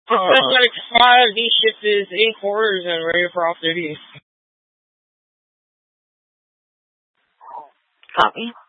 That's like 5 ship is in quarters and ready for off duty. Copy.